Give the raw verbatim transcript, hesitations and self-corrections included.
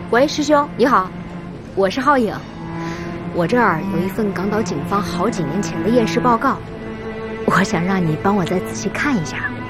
喂，师兄，你好，我是浩影，我这儿有一份港岛警方好几年前的验尸报告，我想让你帮我再仔细看一下。